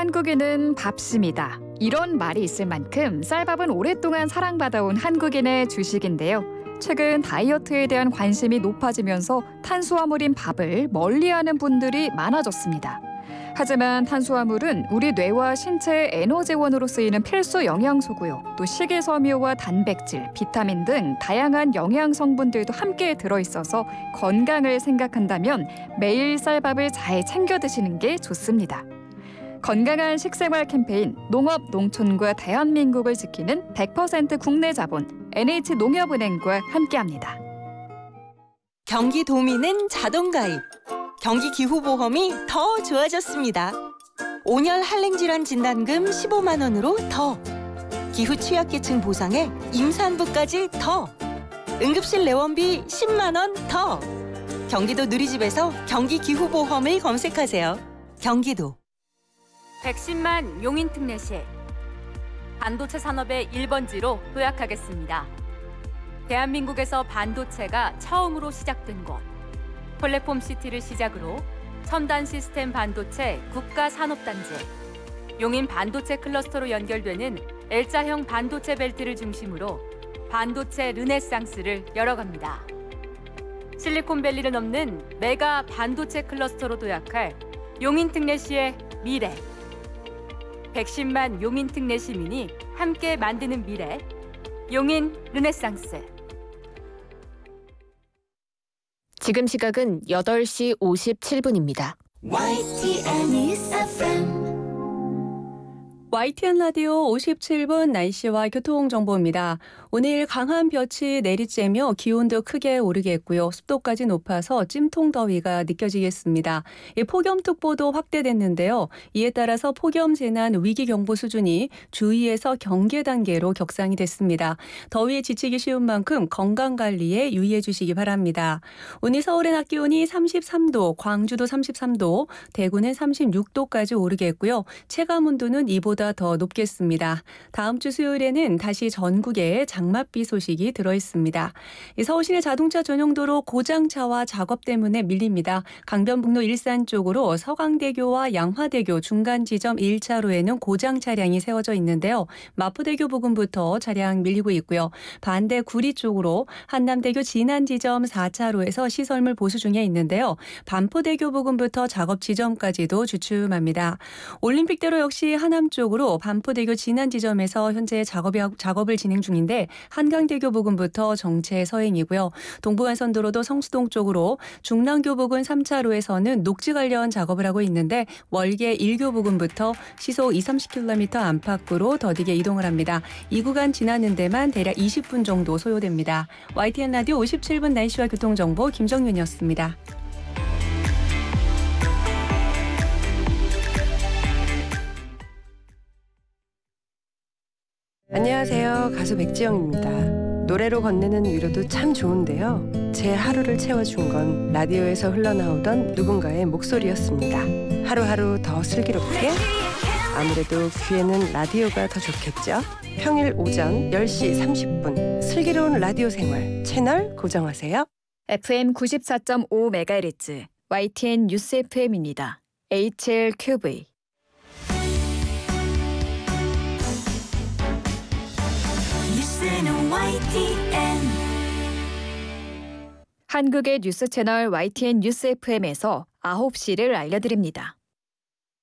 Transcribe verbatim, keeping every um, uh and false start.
한국인은 밥심이다. 이런 말이 있을 만큼 쌀밥은 오랫동안 사랑받아온 한국인의 주식인데요. 최근 다이어트에 대한 관심이 높아지면서 탄수화물인 밥을 멀리하는 분들이 많아졌습니다. 하지만 탄수화물은 우리 뇌와 신체의 에너지원으로 쓰이는 필수 영양소고요. 또 식이섬유와 단백질, 비타민 등 다양한 영양 성분들도 함께 들어있어서 건강을 생각한다면 매일 쌀밥을 잘 챙겨 드시는 게 좋습니다. 건강한 식생활 캠페인 농업, 농촌과 대한민국을 지키는 백 퍼센트 국내 자본 엔에이치농협은행과 함께합니다. 경기도민은 자동가입. 경기기후보험이 더 좋아졌습니다. 온열 한랭질환 진단금 십오만 원으로 더. 기후 취약계층 보상에 임산부까지 더. 응급실 내원비 십만 원 더. 경기도 누리집에서 경기기후보험을 검색하세요. 경기도. 백십만 용인특례시. 반도체 산업의 일 번지로 도약하겠습니다. 대한민국에서 반도체가 처음으로 시작된 곳. 플랫폼시티를 시작으로 첨단 시스템 반도체 국가산업단지, 용인 반도체 클러스터로 연결되는 L자형 반도체 벨트를 중심으로 반도체 르네상스를 열어갑니다. 실리콘밸리를 넘는 메가 반도체 클러스터로 도약할 용인특례시의 미래. 백십만 용인특례 시민이 함께 만드는 미래, 용인 르네상스. 지금 시각은 여덟 시 오십칠 분입니다. 와이티엔 News 에프엠. 와이티엔 라디오 오십칠 분 날씨와 교통정보입니다. 오늘 강한 볕이 내리쬐며 기온도 크게 오르겠고요. 습도까지 높아서 찜통더위가 느껴지겠습니다. 폭염특보도 확대됐는데요. 이에 따라서 폭염 재난 위기경보 수준이 주의에서 경계 단계로 격상이 됐습니다. 더위에 지치기 쉬운 만큼 건강관리에 유의해 주시기 바랍니다. 오늘 서울의 낮 기온이 삼십삼 도, 광주도 삼십삼 도, 대구는 삼십육 도까지 오르겠고요. 체감온도는 이보다 더 높겠습니다. 다음 주 수요일에는 다시 전국에 장맛비 소식이 들어있습니다. 서울시내 자동차 전용도로 고장차와 작업 때문에 밀립니다. 강변북로 일산 쪽으로 서강대교와 양화대교 중간 지점 일 차로에는 고장 차량이 세워져 있는데요. 마포대교 부근부터 차량 밀리고 있고요. 반대 구리 쪽으로 한남대교 진안 지점 사 차로에서 시설물 보수 중에 있는데요. 반포대교 부근부터 작업 지점까지도 주춤합니다. 올림픽대로 역시 하남 쪽으로 반포대교 진안 지점에서 현재 작업이, 작업을 진행 중인데 한강대교 부근부터 정체 서행이고요. 동부간선도로도 성수동 쪽으로 중랑교 부근 삼 차로에서는 녹지 관련 작업을 하고 있는데 월계 일 교 부근부터 시속 이삼십 킬로미터 안팎으로 더디게 이동을 합니다. 이 구간 지나는 데만 대략 이십 분 정도 소요됩니다. 와이티엔 라디오 오십칠 분 날씨와 교통정보 김정윤이었습니다. 안녕하세요. 가수 백지영입니다. 노래로 건네는 위로도 참 좋은데요. 제 하루를 채워준 건 라디오에서 흘러나오던 누군가의 목소리였습니다. 하루하루 더 슬기롭게, 아무래도 귀에는 라디오가 더 좋겠죠. 평일 오전 열 시 삼십 분 슬기로운 라디오 생활 채널 고정하세요. 에프엠 구십사 점 오 메가헤르츠 와이티엔 뉴스 에프엠입니다. 에이치엘큐브이. 뉴스는 와이티엔. 한국의 뉴스 채널 와이티엔 뉴스 에프엠에서 아홉 시를 알려드립니다.